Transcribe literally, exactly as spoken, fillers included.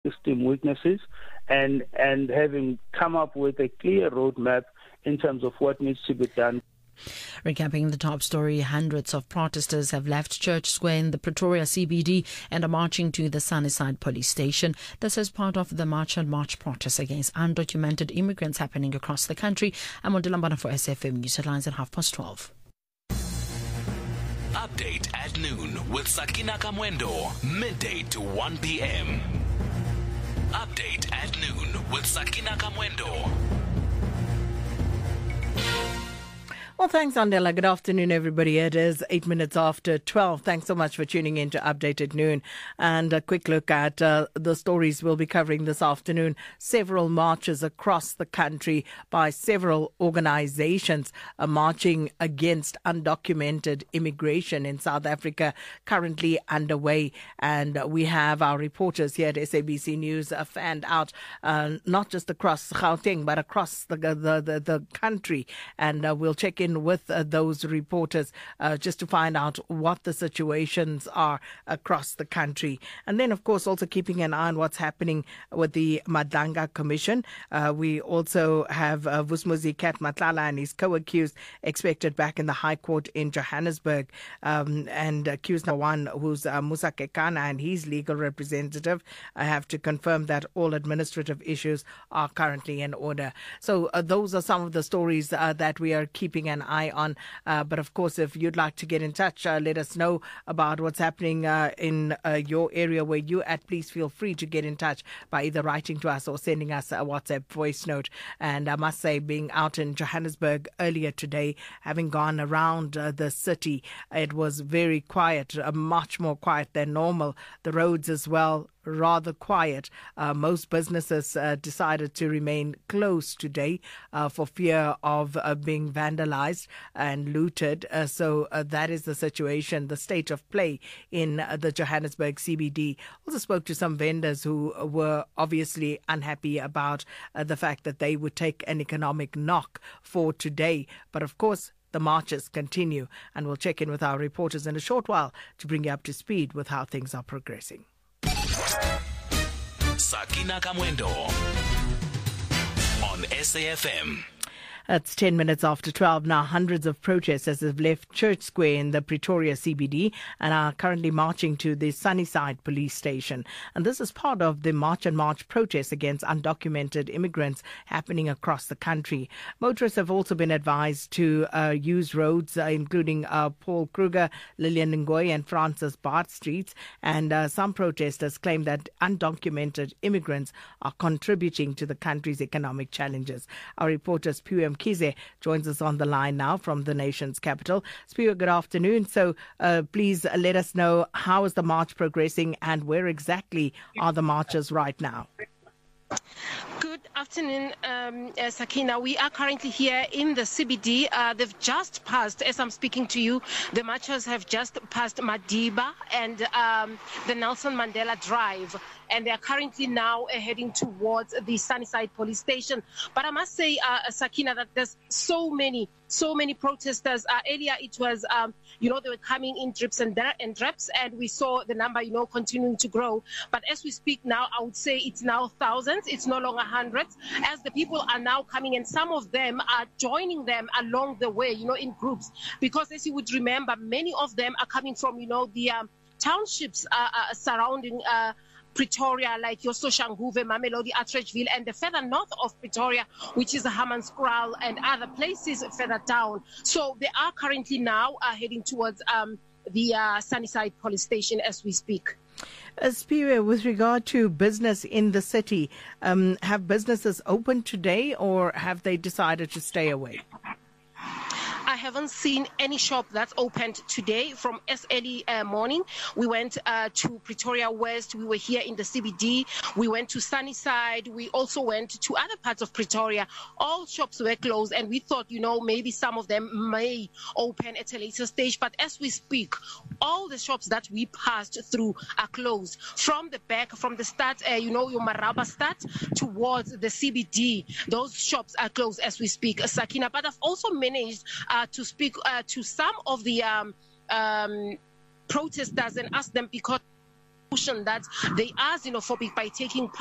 system weaknesses and, and having come up with a clear roadmap in terms of what needs to be done. Recapping the top story, hundreds of protesters have left Church Square in the Pretoria C B D and are marching to the Sunnyside police station. This is part of the March and March protests against undocumented immigrants happening across the country. I'm Ondilambana for S F M News Headlines at half past twelve. Update at noon with Sakina Kamwendo, midday to one p.m. Update at noon with Sakina Kamwendo. Well, thanks, Andela. Good afternoon, everybody. It is eight minutes after twelve. Thanks so much for tuning in to Update at Noon. And a quick look at uh, the stories we'll be covering this afternoon. Several marches across the country by several organizations are marching against undocumented immigration in South Africa currently underway. And we have our reporters here at S A B C News uh, fanned out, uh, not just across Gauteng, but across the, the, the, the country. And uh, we'll check in with uh, those reporters uh, just to find out what the situations are across the country. And then, of course, also keeping an eye on what's happening with the Madlanga Commission. Uh, we also have uh, Vusmuzi Kat Matlala and his co-accused expected back in the High Court in Johannesburg. Um, and accused number one, who's uh, Musa Kekana and his legal representative, I have to confirm that all administrative issues are currently in order. So uh, those are some of the stories uh, that we are keeping an eye on. Uh, but of course, if you'd like to get in touch, uh, let us know about what's happening uh, in uh, your area where you're at. Please feel free to get in touch by either writing to us or sending us a WhatsApp voice note. And I must say, being out in Johannesburg earlier today, having gone around uh, the city, it was very quiet, uh, much more quiet than normal. The roads as well, rather quiet. Uh, most businesses uh, decided to remain closed today uh, for fear of uh, being vandalized and looted. Uh, so uh, that is the situation, the state of play in uh, the Johannesburg C B D. Also spoke to some vendors who were obviously unhappy about uh, the fact that they would take an economic knock for today. But of course, the marches continue, and we'll check in with our reporters in a short while to bring you up to speed with how things are progressing. Sakina Kamwendo on S A F M. It's ten minutes after twelve now. Hundreds of protesters have left Church Square in the Pretoria C B D and are currently marching to the Sunnyside police station. And this is part of the March and March protests against undocumented immigrants happening across the country. Motorists have also been advised to uh, use roads, uh, including uh, Paul Kruger, Lillian Ngoyi and Francis Bart streets. And uh, some protesters claim that undocumented immigrants are contributing to the country's economic challenges. Our reporter Spiwe Mkhize joins us on the line now from the nation's capital. Spiwe, good afternoon. So uh, please uh, let us know, how is the march progressing and where exactly are the marches right now? Good afternoon, um, uh, Sakina. We are currently here in the C B D. Uh, they've just passed, as I'm speaking to you, the marchers have just passed Madiba and um, the Nelson Mandela Drive, and they are currently now uh, heading towards the Sunnyside police station. But I must say, uh, Sakina, that there's so many, so many protesters. Uh, earlier it was, um, you know, they were coming in drips and, and drops, and we saw the number, you know, continuing to grow. But as we speak now, I would say it's now thousands. It's no longer hundreds, as the people are now coming, and some of them are joining them along the way, you know, in groups. Because as you would remember, many of them are coming from, you know, the um, townships uh, uh, surrounding uh, Pretoria, like your Soshanguve, Mamelodi, Atteridgeville, and the further north of Pretoria, which is Hammanskraal and other places further down. So they are currently now uh, heading towards um, the uh, Sunnyside police station as we speak. Uh, Spiwe, with regard to business in the city, um, have businesses opened today or have they decided to stay away? I haven't seen any shop that's opened today from as early uh, morning. We went uh, to Pretoria West. We were here in the C B D. We went to Sunnyside. We also went to other parts of Pretoria. All shops were closed, and we thought, you know, maybe some of them may open at a later stage. But as we speak, all the shops that we passed through are closed. From the back, from the start, uh, you know, your Maraba start towards the C B D, those shops are closed as we speak, Sakina. But I've also managed uh, to speak uh, to some of the um, um, protesters and ask them, because that they are xenophobic by taking part